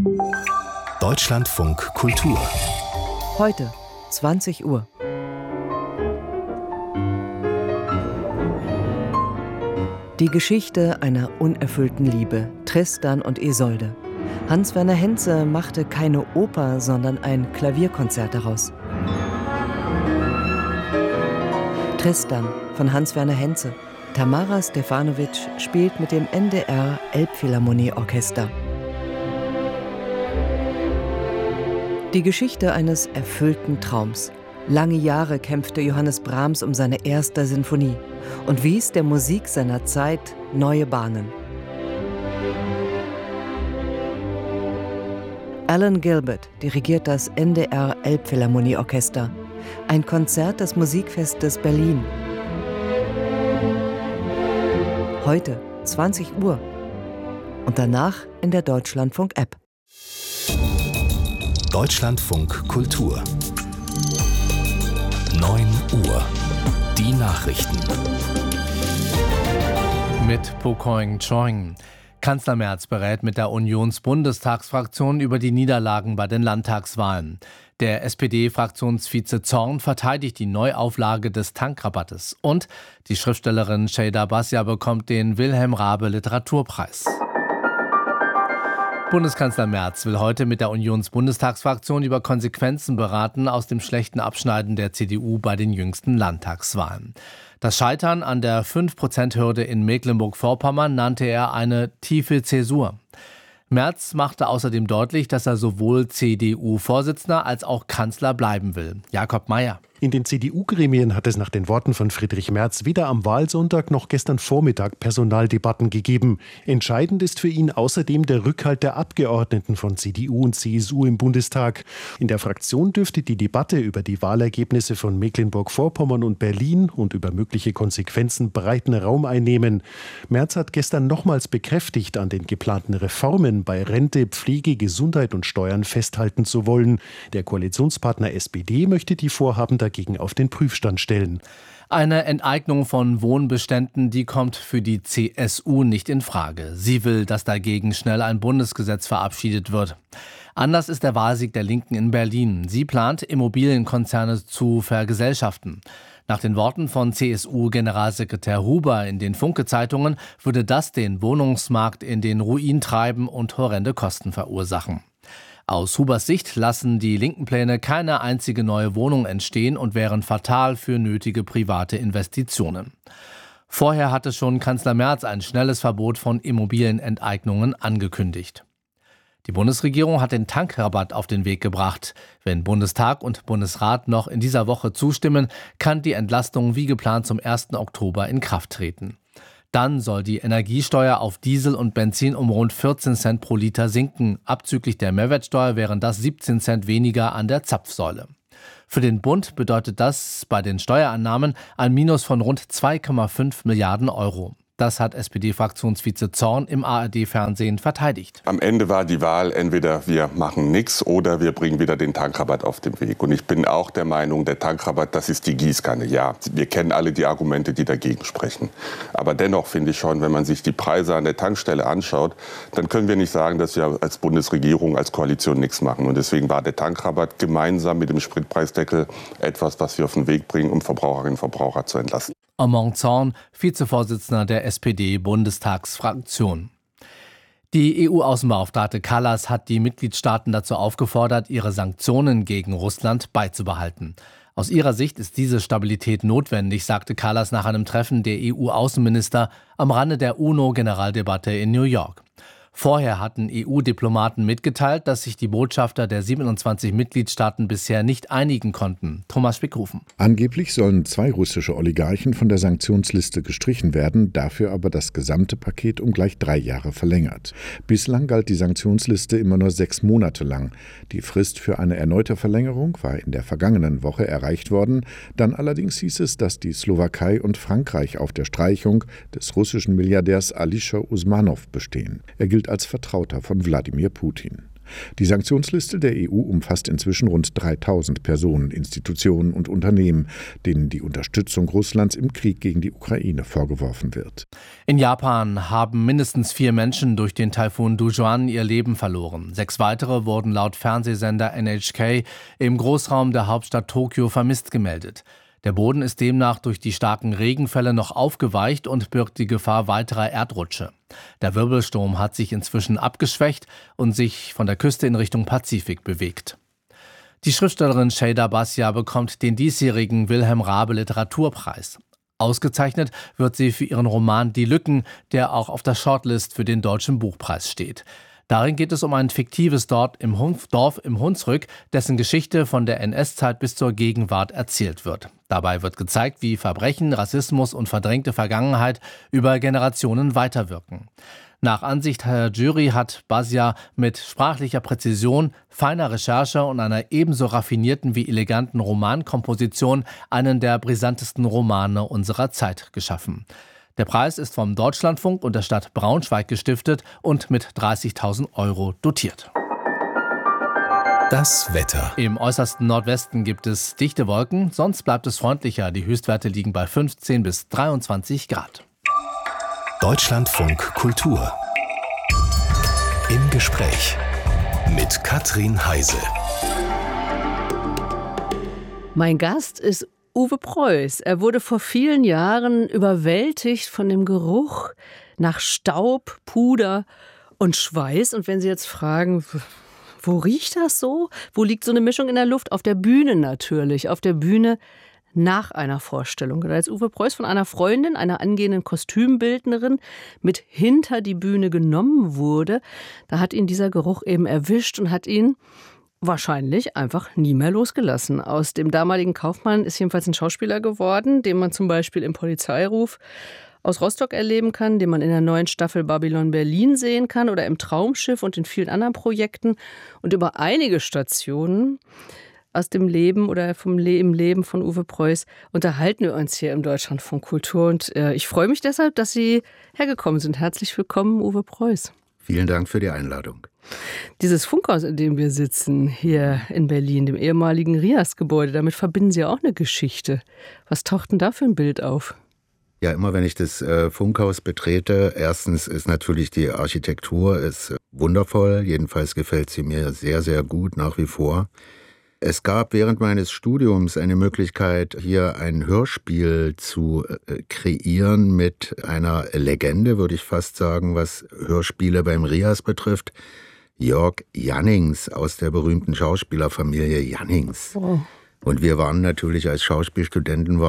Deutschlandfunk Kultur. Heute, 20 Uhr. Die Geschichte einer unerfüllten Liebe, Tristan und Isolde. Hans-Werner Henze machte keine Oper, sondern ein Klavierkonzert daraus. Tristan von Hans-Werner Henze. Tamara Stefanovic spielt mit dem NDR Elbphilharmonieorchester. Die Geschichte eines erfüllten Traums. Lange Jahre kämpfte Johannes Brahms um seine erste Sinfonie und wies der Musik seiner Zeit neue Bahnen. Alan Gilbert dirigiert das NDR Elbphilharmonieorchester. Ein Konzert des Musikfestes Berlin. Heute, 20 Uhr. Und danach in der Deutschlandfunk-App. Deutschlandfunk Kultur. 9 Uhr. Die Nachrichten. Mit Pokoing Choing. Kanzler Merz berät mit der Unionsbundestagsfraktion über die Niederlagen bei den Landtagswahlen. Der SPD-Fraktionsvize Zorn verteidigt die Neuauflage des Tankrabattes. Und die Schriftstellerin Şeyda Basya bekommt den Wilhelm Raabe Literaturpreis. Bundeskanzler Merz will heute mit der Unionsbundestagsfraktion über Konsequenzen beraten aus dem schlechten Abschneiden der CDU bei den jüngsten Landtagswahlen. Das Scheitern an der 5%-Hürde in Mecklenburg-Vorpommern nannte er eine tiefe Zäsur. Merz machte außerdem deutlich, dass er sowohl CDU-Vorsitzender als auch Kanzler bleiben will. Jakob Mayer. In den CDU-Gremien hat es nach den Worten von Friedrich Merz weder am Wahlsonntag noch gestern Vormittag Personaldebatten gegeben. Entscheidend ist für ihn außerdem der Rückhalt der Abgeordneten von CDU und CSU im Bundestag. In der Fraktion dürfte die Debatte über die Wahlergebnisse von Mecklenburg-Vorpommern und Berlin und über mögliche Konsequenzen breiten Raum einnehmen. Merz hat gestern nochmals bekräftigt, an den geplanten Reformen bei Rente, Pflege, Gesundheit und Steuern festhalten zu wollen. Der Koalitionspartner SPD möchte die Vorhaben dagegen auf den Prüfstand stellen. Eine Enteignung von Wohnbeständen, die kommt für die CSU nicht in Frage. Sie will, dass dagegen schnell ein Bundesgesetz verabschiedet wird. Anders ist der Wahlsieg der Linken in Berlin. Sie plant, Immobilienkonzerne zu vergesellschaften. Nach den Worten von CSU-Generalsekretär Huber in den Funke-Zeitungen würde das den Wohnungsmarkt in den Ruin treiben und horrende Kosten verursachen. Aus Hubers Sicht lassen die linken Pläne keine einzige neue Wohnung entstehen und wären fatal für nötige private Investitionen. Vorher hatte schon Kanzler Merz ein schnelles Verbot von Immobilienenteignungen angekündigt. Die Bundesregierung hat den Tankrabatt auf den Weg gebracht. Wenn Bundestag und Bundesrat noch in dieser Woche zustimmen, kann die Entlastung wie geplant zum 1. Oktober in Kraft treten. Dann soll die Energiesteuer auf Diesel und Benzin um rund 14 Cent pro Liter sinken. Abzüglich der Mehrwertsteuer wären das 17 Cent weniger an der Zapfsäule. Für den Bund bedeutet das bei den Steuerannahmen ein Minus von rund 2,5 Milliarden Euro. Das hat SPD-Fraktionsvize Zorn im ARD-Fernsehen verteidigt. Am Ende war die Wahl, entweder wir machen nichts oder wir bringen wieder den Tankrabatt auf den Weg. Und ich bin auch der Meinung, der Tankrabatt, das ist die Gießkanne. Ja, wir kennen alle die Argumente, die dagegen sprechen. Aber dennoch finde ich schon, wenn man sich die Preise an der Tankstelle anschaut, dann können wir nicht sagen, dass wir als Bundesregierung, als Koalition nichts machen. Und deswegen war der Tankrabatt gemeinsam mit dem Spritpreisdeckel etwas, was wir auf den Weg bringen, um Verbraucherinnen und Verbraucher zu entlasten. Armand Zorn, Vizevorsitzender der SPD-Bundestagsfraktion. Die EU-Außenbeauftragte Kallas hat die Mitgliedstaaten dazu aufgefordert, ihre Sanktionen gegen Russland beizubehalten. Aus ihrer Sicht ist diese Stabilität notwendig, sagte Kallas nach einem Treffen der EU-Außenminister am Rande der UNO-Generaldebatte in New York. Vorher hatten EU-Diplomaten mitgeteilt, dass sich die Botschafter der 27 Mitgliedstaaten bisher nicht einigen konnten. Thomas Spickhofen. Angeblich sollen 2 russische Oligarchen von der Sanktionsliste gestrichen werden, dafür aber das gesamte Paket um gleich 3 Jahre verlängert. Bislang galt die Sanktionsliste immer nur 6 Monate lang. Die Frist für eine erneute Verlängerung war in der vergangenen Woche erreicht worden. Dann allerdings hieß es, dass die Slowakei und Frankreich auf der Streichung des russischen Milliardärs Alisher Usmanov bestehen. Er gilt als Vertrauter von Wladimir Putin. Die Sanktionsliste der EU umfasst inzwischen rund 3000 Personen, Institutionen und Unternehmen, denen die Unterstützung Russlands im Krieg gegen die Ukraine vorgeworfen wird. In Japan haben mindestens 4 Menschen durch den Taifun Dujuan ihr Leben verloren. 6 weitere wurden laut Fernsehsender NHK im Großraum der Hauptstadt Tokio vermisst gemeldet. Der Boden ist demnach durch die starken Regenfälle noch aufgeweicht und birgt die Gefahr weiterer Erdrutsche. Der Wirbelsturm hat sich inzwischen abgeschwächt und sich von der Küste in Richtung Pazifik bewegt. Die Schriftstellerin Şeyda Basya bekommt den diesjährigen Wilhelm Raabe Literaturpreis. Ausgezeichnet wird sie für ihren Roman Die Lücken, der auch auf der Shortlist für den Deutschen Buchpreis steht. Darin geht es um ein fiktives Dorf im Hunsrück, dessen Geschichte von der NS-Zeit bis zur Gegenwart erzählt wird. Dabei wird gezeigt, wie Verbrechen, Rassismus und verdrängte Vergangenheit über Generationen weiterwirken. Nach Ansicht der Jury hat Basya mit sprachlicher Präzision, feiner Recherche und einer ebenso raffinierten wie eleganten Romankomposition einen der brisantesten Romane unserer Zeit geschaffen. Der Preis ist vom Deutschlandfunk und der Stadt Braunschweig gestiftet und mit 30.000 € dotiert. Das Wetter. Im äußersten Nordwesten gibt es dichte Wolken, sonst bleibt es freundlicher. Die Höchstwerte liegen bei 15 bis 23 Grad. Deutschlandfunk Kultur. Im Gespräch mit Katrin Heise. Mein Gast ist Uwe Preuß. Er wurde vor vielen Jahren überwältigt von dem Geruch nach Staub, Puder und Schweiß. Und wenn Sie jetzt fragen, wo riecht das so? Wo liegt so eine Mischung in der Luft? Auf der Bühne natürlich. Auf der Bühne nach einer Vorstellung. Als Uwe Preuß von einer Freundin, einer angehenden Kostümbildnerin, mit hinter die Bühne genommen wurde, da hat ihn dieser Geruch eben erwischt und hat ihn wahrscheinlich einfach nie mehr losgelassen. Aus dem damaligen Kaufmann ist jedenfalls ein Schauspieler geworden, den man zum Beispiel im Polizeiruf aus Rostock erleben kann, den man in der neuen Staffel Babylon Berlin sehen kann oder im Traumschiff und in vielen anderen Projekten. Und über einige Stationen aus dem Leben oder im Leben von Uwe Preuß unterhalten wir uns hier im Deutschlandfunk Kultur. Und ich freue mich deshalb, dass Sie hergekommen sind. Herzlich willkommen, Uwe Preuß. Vielen Dank für die Einladung. Dieses Funkhaus, in dem wir sitzen, hier in Berlin, dem ehemaligen Rias-Gebäude, damit verbinden Sie auch eine Geschichte. Was taucht denn da für ein Bild auf? Ja, immer wenn ich das Funkhaus betrete, erstens ist natürlich die Architektur ist wundervoll. Jedenfalls gefällt sie mir sehr, sehr gut nach wie vor. Es gab während meines Studiums eine Möglichkeit, hier ein Hörspiel zu kreieren mit einer Legende, würde ich fast sagen, was Hörspiele beim Rias betrifft. Jörg Jannings aus der berühmten Schauspielerfamilie Jannings. Oh. Und wir waren natürlich als Schauspielstudenten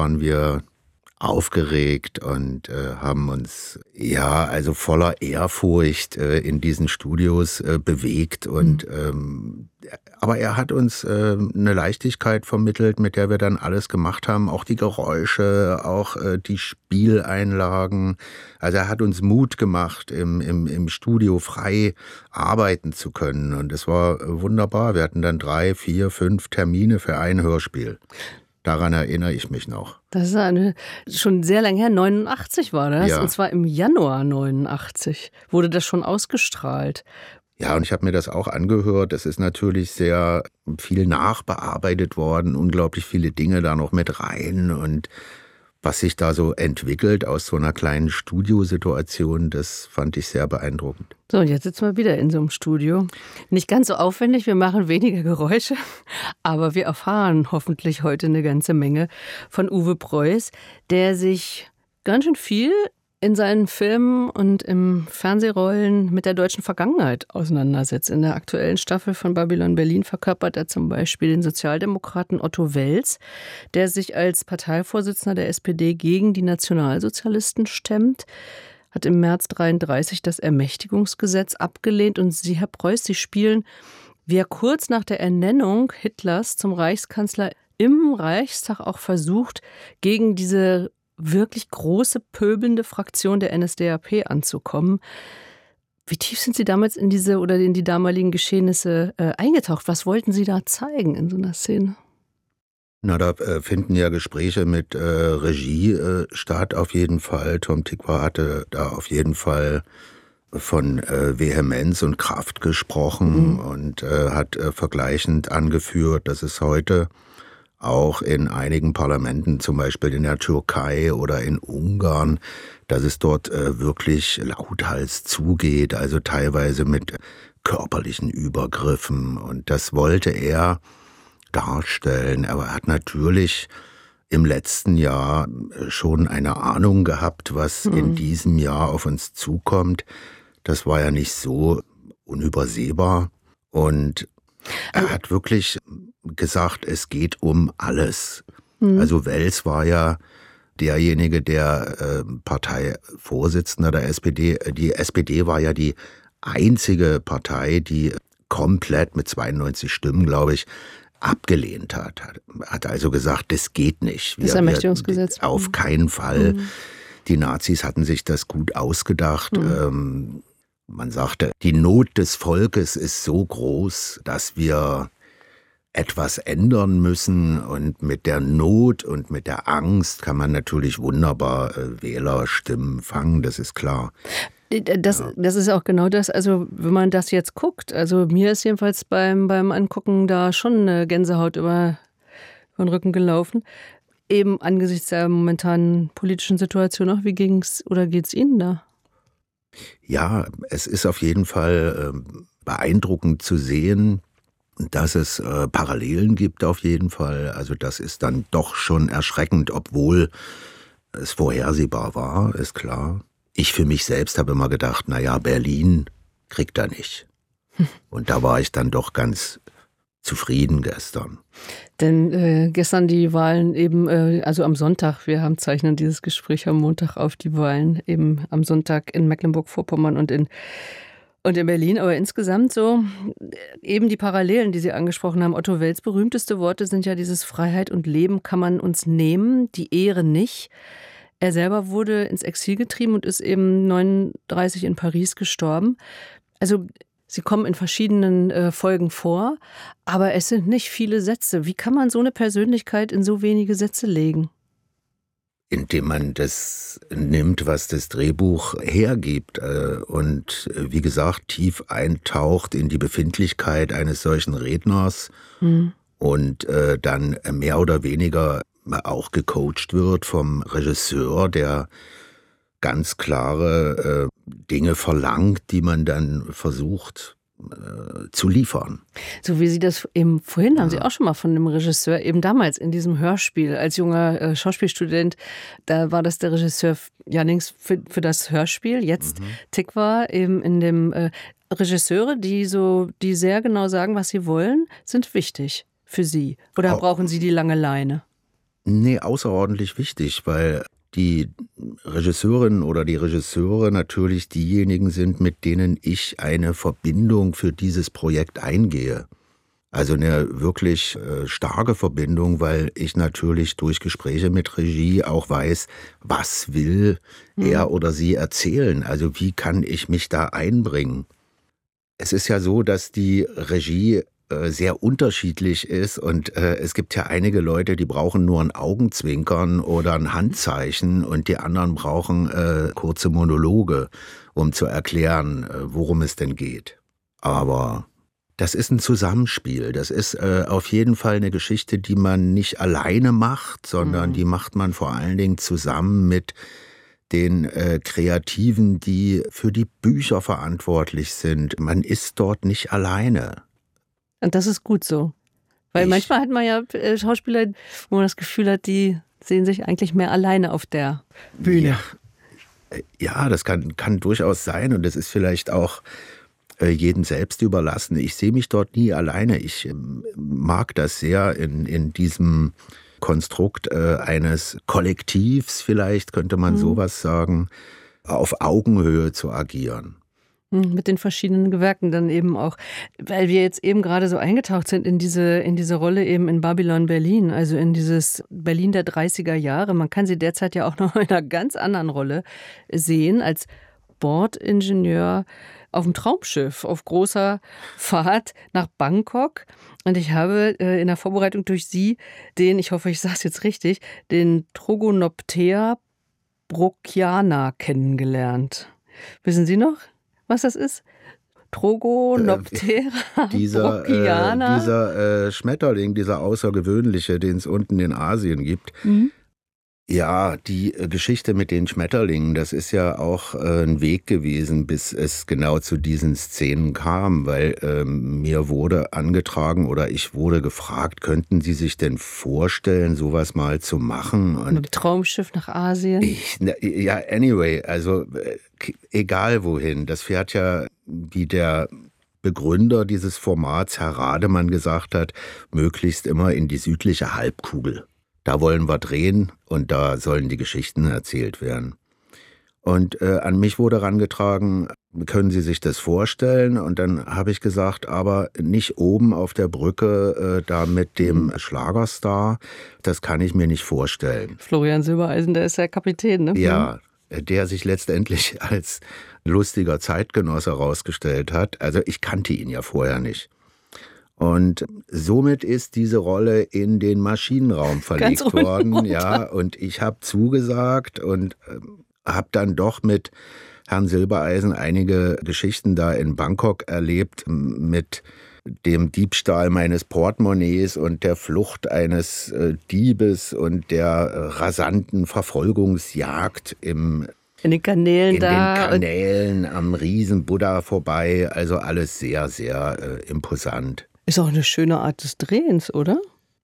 aufgeregt und haben uns also voller Ehrfurcht in diesen Studios bewegt und aber er hat uns eine Leichtigkeit vermittelt, mit der wir dann alles gemacht haben, auch die Geräusche, auch die Spieleinlagen. Also er hat uns Mut gemacht, im Studio frei arbeiten zu können und es war wunderbar. Wir hatten dann 3, 4, 5 Termine für ein Hörspiel. Daran erinnere ich mich noch. Das ist schon sehr lange her, 89 war das, ja. Und zwar im Januar 89 wurde das schon ausgestrahlt. Ja, und ich habe mir das auch angehört. Es ist natürlich sehr viel nachbearbeitet worden, unglaublich viele Dinge da noch mit rein und was sich da so entwickelt aus so einer kleinen Studiosituation, das fand ich sehr beeindruckend. So, und jetzt sitzen wir wieder in so einem Studio. Nicht ganz so aufwendig, wir machen weniger Geräusche, aber wir erfahren hoffentlich heute eine ganze Menge von Uwe Preuß, der sich ganz schön viel in seinen Filmen und im Fernsehrollen mit der deutschen Vergangenheit auseinandersetzt. In der aktuellen Staffel von Babylon Berlin verkörpert er zum Beispiel den Sozialdemokraten Otto Wels, der sich als Parteivorsitzender der SPD gegen die Nationalsozialisten stemmt, hat im März 1933 das Ermächtigungsgesetz abgelehnt. Und Sie, Herr Preuß, Sie spielen, wie er kurz nach der Ernennung Hitlers zum Reichskanzler im Reichstag auch versucht, gegen diese wirklich große, pöbelnde Fraktion der NSDAP anzukommen. Wie tief sind Sie damals in die damaligen Geschehnisse eingetaucht? Was wollten Sie da zeigen in so einer Szene? Na, da finden ja Gespräche mit Regie statt, auf jeden Fall. Tom Tykwer hatte da auf jeden Fall von Vehemenz und Kraft gesprochen und hat vergleichend angeführt, dass es heute auch in einigen Parlamenten, zum Beispiel in der Türkei oder in Ungarn, dass es dort wirklich lauthals zugeht, also teilweise mit körperlichen Übergriffen. Und das wollte er darstellen. Aber er hat natürlich im letzten Jahr schon eine Ahnung gehabt, was in diesem Jahr auf uns zukommt. Das war ja nicht so unübersehbar. Und er hat wirklich gesagt, es geht um alles. Also Wels war ja derjenige, der Parteivorsitzender der SPD. Die SPD war ja die einzige Partei, die komplett mit 92 Stimmen, glaube ich, abgelehnt hat. Hat also gesagt, das geht nicht. Das Ermächtigungsgesetz. Auf keinen Fall. Die Nazis hatten sich das gut ausgedacht. Man sagte, die Not des Volkes ist so groß, dass wir etwas ändern müssen. Und mit der Not und mit der Angst kann man natürlich wunderbar Wählerstimmen fangen, das ist klar. Das ist auch genau das, also wenn man das jetzt guckt, also mir ist jedenfalls beim Angucken da schon eine Gänsehaut über den Rücken gelaufen. Eben angesichts der momentanen politischen Situation auch. Wie geht's Ihnen da? Ja, es ist auf jeden Fall beeindruckend zu sehen, dass es Parallelen gibt auf jeden Fall. Also das ist dann doch schon erschreckend, obwohl es vorhersehbar war, ist klar. Ich für mich selbst habe immer gedacht, naja, Berlin kriegt er nicht. Und da war ich dann doch ganz zufrieden gestern. Denn gestern die Wahlen eben, also am Sonntag, wir zeichnen dieses Gespräch am Montag auf, die Wahlen eben am Sonntag in Mecklenburg-Vorpommern und in Berlin. Aber insgesamt so eben die Parallelen, die Sie angesprochen haben. Otto Wels berühmteste Worte sind ja dieses Freiheit und Leben kann man uns nehmen, die Ehre nicht. Er selber wurde ins Exil getrieben und ist eben 1939 in Paris gestorben. Also Sie kommen in verschiedenen Folgen vor, aber es sind nicht viele Sätze. Wie kann man so eine Persönlichkeit in so wenige Sätze legen? Indem man das nimmt, was das Drehbuch hergibt und wie gesagt tief eintaucht in die Befindlichkeit eines solchen Redners und dann mehr oder weniger auch gecoacht wird vom Regisseur, der ganz klare Dinge verlangt, die man dann versucht zu liefern. So wie Sie das eben vorhin, haben Sie auch schon mal von dem Regisseur, eben damals in diesem Hörspiel, als junger Schauspielstudent, da war das der Regisseur Jannings für das Hörspiel, jetzt Tikva, eben in dem Regisseure, die sehr genau sagen, was sie wollen, sind wichtig für Sie. Oder brauchen Sie die lange Leine? Nee, außerordentlich wichtig, weil die Regisseurin oder die Regisseure natürlich diejenigen sind, mit denen ich eine Verbindung für dieses Projekt eingehe. Also eine wirklich starke Verbindung, weil ich natürlich durch Gespräche mit Regie auch weiß, was will er oder sie erzählen. Also wie kann ich mich da einbringen? Es ist ja so, dass die Regie sehr unterschiedlich ist und es gibt ja einige Leute, die brauchen nur ein Augenzwinkern oder ein Handzeichen und die anderen brauchen kurze Monologe, um zu erklären, worum es denn geht. Aber das ist ein Zusammenspiel. Das ist auf jeden Fall eine Geschichte, die man nicht alleine macht, sondern die macht man vor allen Dingen zusammen mit den Kreativen, die für die Bücher verantwortlich sind. Man ist dort nicht alleine. Und das ist gut so. Weil manchmal hat man ja Schauspieler, wo man das Gefühl hat, die sehen sich eigentlich mehr alleine auf der Bühne. Ja, das kann durchaus sein und das ist vielleicht auch jedem selbst überlassen. Ich sehe mich dort nie alleine. Ich mag das sehr in diesem Konstrukt eines Kollektivs, vielleicht könnte man sowas sagen, auf Augenhöhe zu agieren. Mit den verschiedenen Gewerken dann eben auch, weil wir jetzt eben gerade so eingetaucht sind in diese Rolle eben in Babylon Berlin, also in dieses Berlin der 30er Jahre. Man kann sie derzeit ja auch noch in einer ganz anderen Rolle sehen, als Bordingenieur auf dem Traumschiff, auf großer Fahrt nach Bangkok. Und ich habe in der Vorbereitung durch Sie ich hoffe, ich sage es jetzt richtig, den Trogonoptea brookiana kennengelernt. Wissen Sie noch, was das ist? Trogonoptera brookiana? Dieser Schmetterling, dieser außergewöhnliche, den es unten in Asien gibt. Ja, die Geschichte mit den Schmetterlingen, das ist ja auch ein Weg gewesen, bis es genau zu diesen Szenen kam, weil mir wurde angetragen oder ich wurde gefragt, könnten Sie sich denn vorstellen, sowas mal zu machen? Und mit Traumschiff nach Asien? Anyway, also egal wohin, das fährt ja, wie der Begründer dieses Formats, Herr Rademann, gesagt hat, möglichst immer in die südliche Halbkugel. Da wollen wir drehen und da sollen die Geschichten erzählt werden. Und an mich wurde herangetragen, können Sie sich das vorstellen? Und dann habe ich gesagt, aber nicht oben auf der Brücke da mit dem Schlagerstar, das kann ich mir nicht vorstellen. Florian Silbereisen, der ist ja Kapitän, ne? Ja, der sich letztendlich als lustiger Zeitgenosse herausgestellt hat. Also ich kannte ihn ja vorher nicht. Und somit ist diese Rolle in den Maschinenraum verlegt worden. Ja, und ich habe zugesagt und habe dann doch mit Herrn Silbereisen einige Geschichten da in Bangkok erlebt mit dem Diebstahl meines Portemonnaies und der Flucht eines Diebes und der rasanten Verfolgungsjagd in den Kanälen am Riesen-Buddha vorbei. Also alles sehr, sehr imposant. Ist auch eine schöne Art des Drehens, oder?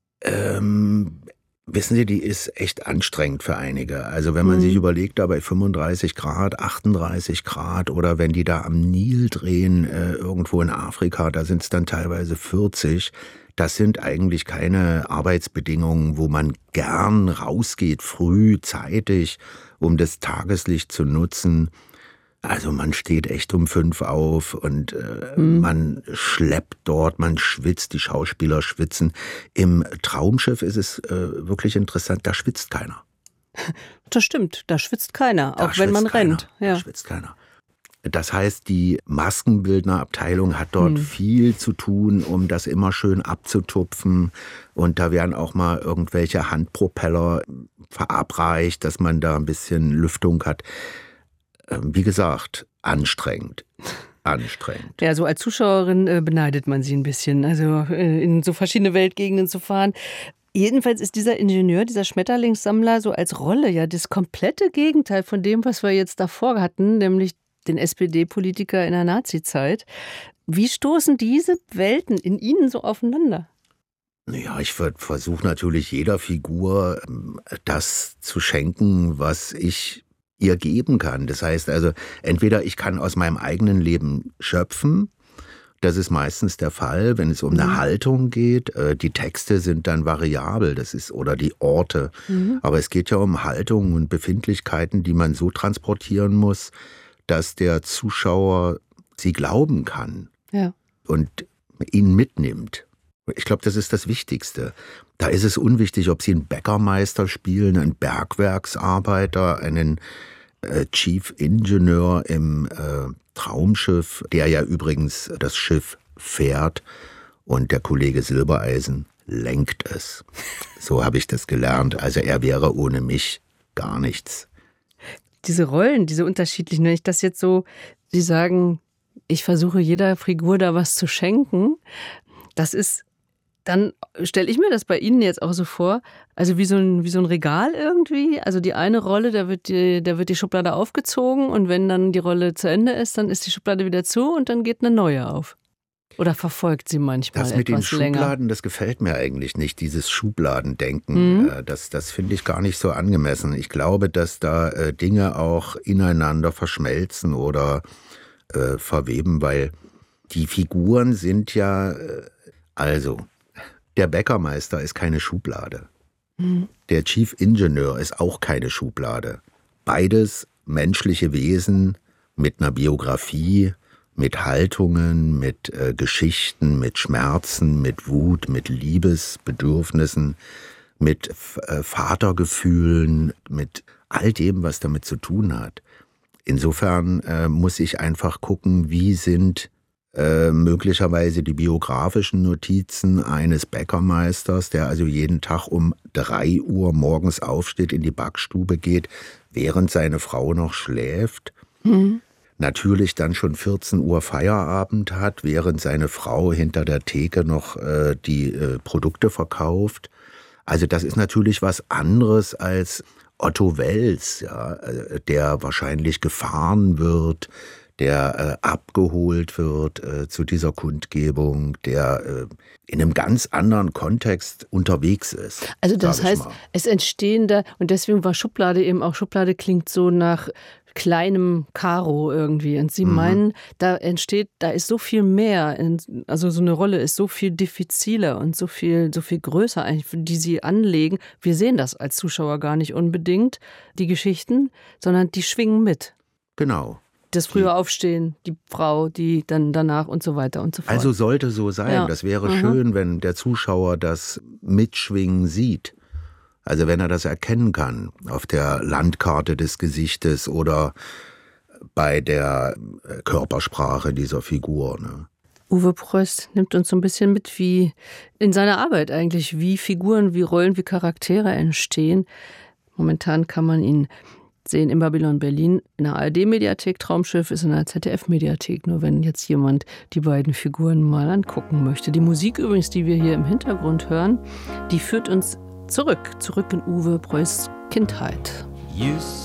Wissen Sie, die ist echt anstrengend für einige. Also wenn man sich überlegt, da bei 35 Grad, 38 Grad oder wenn die da am Nil drehen, irgendwo in Afrika, da sind es dann teilweise 40. Das sind eigentlich keine Arbeitsbedingungen, wo man gern rausgeht, früh, zeitig, um das Tageslicht zu nutzen. Also man steht echt um 5 auf und man schleppt dort, man schwitzt, die Schauspieler schwitzen. Im Traumschiff ist es wirklich interessant, da schwitzt keiner. Das stimmt, da schwitzt keiner, auch wenn man rennt. Ja. Da schwitzt keiner. Das heißt, die Maskenbildnerabteilung hat dort viel zu tun, um das immer schön abzutupfen. Und da werden auch mal irgendwelche Handpropeller verabreicht, dass man da ein bisschen Lüftung hat. Wie gesagt, anstrengend. Ja, so als Zuschauerin beneidet man sie ein bisschen, also in so verschiedene Weltgegenden zu fahren. Jedenfalls ist dieser Ingenieur, dieser Schmetterlingssammler so als Rolle ja das komplette Gegenteil von dem, was wir jetzt davor hatten, nämlich den SPD-Politiker in der Nazizeit. Wie stoßen diese Welten in Ihnen so aufeinander? Ja, ich versuche natürlich jeder Figur das zu schenken, was ich ihr geben kann. Das heißt also, entweder ich kann aus meinem eigenen Leben schöpfen, das ist meistens der Fall, wenn es um eine Haltung geht. Die Texte sind dann variabel, das ist, oder die Orte. Aber es geht ja um Haltungen und Befindlichkeiten, die man so transportieren muss, dass der Zuschauer sie glauben kann und ihn mitnimmt. Ich glaube, das ist das Wichtigste. Da ist es unwichtig, ob Sie einen Bäckermeister spielen, einen Bergwerksarbeiter, einen Chief Ingenieur im Traumschiff, der ja übrigens das Schiff fährt und der Kollege Silbereisen lenkt es. So habe ich das gelernt. Also er wäre ohne mich gar nichts. Diese Rollen, diese unterschiedlichen, wenn ich das jetzt so, Sie sagen, ich versuche jeder Figur da was zu schenken, das ist, dann stelle ich mir das bei Ihnen jetzt auch so vor, also wie so ein Regal irgendwie. Also die eine Rolle, da wird die Schublade aufgezogen und wenn dann die Rolle zu Ende ist, dann ist die Schublade wieder zu und dann geht eine neue auf. Oder verfolgt sie manchmal etwas länger? Das mit den Schubladen, das gefällt mir eigentlich nicht, dieses Schubladendenken. Das finde ich gar nicht so angemessen. Ich glaube, dass da Dinge auch ineinander verschmelzen oder verweben, weil die Figuren sind ja, der Bäckermeister ist keine Schublade. Der Chief Ingenieur ist auch keine Schublade. Beides menschliche Wesen mit einer Biografie, mit Haltungen, mit Geschichten, mit Schmerzen, mit Wut, mit Liebesbedürfnissen, mit Vatergefühlen, mit all dem, was damit zu tun hat. Insofern muss ich einfach gucken, wie sind möglicherweise die biografischen Notizen eines Bäckermeisters, der also jeden Tag um 3 Uhr morgens aufsteht, in die Backstube geht, während seine Frau noch schläft. natürlich dann schon 14 Uhr Feierabend hat, während seine Frau hinter der Theke noch die Produkte verkauft. Also das ist natürlich was anderes als Otto Wels, ja, der wahrscheinlich gefahren wird, der abgeholt wird zu dieser Kundgebung, der in einem ganz anderen Kontext unterwegs ist. Also das heißt, es entstehen da, und deswegen war Schublade eben auch, Schublade klingt so nach kleinem Karo irgendwie. Und Sie meinen, da ist so viel mehr, also so eine Rolle ist so viel diffiziler und so viel größer eigentlich, die Sie anlegen. Wir sehen das als Zuschauer gar nicht unbedingt, die Geschichten, sondern die schwingen mit. Genau. Das frühe Aufstehen, die Frau, die dann danach und so weiter und so fort. Also sollte so sein. Ja. Das wäre schön, wenn der Zuschauer das Mitschwingen sieht. Also wenn er das erkennen kann auf der Landkarte des Gesichtes oder bei der Körpersprache dieser Figur. Ne? Uwe Preuß nimmt uns so ein bisschen mit, wie in seiner Arbeit eigentlich, wie Figuren, wie Rollen, wie Charaktere entstehen. Momentan kann man ihn sehen im Babylon Berlin, in der ARD-Mediathek. Traumschiff ist in der ZDF-Mediathek. Nur wenn jetzt jemand die beiden Figuren mal angucken möchte. Die Musik übrigens, die wir hier im Hintergrund hören, die führt uns zurück in Uwe Preuß' Kindheit.